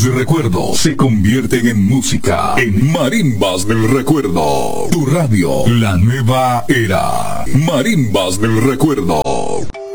tus recuerdos se convierten en música. En Marimbas del Recuerdo. Tu radio, la nueva era. Marimbas del Recuerdo.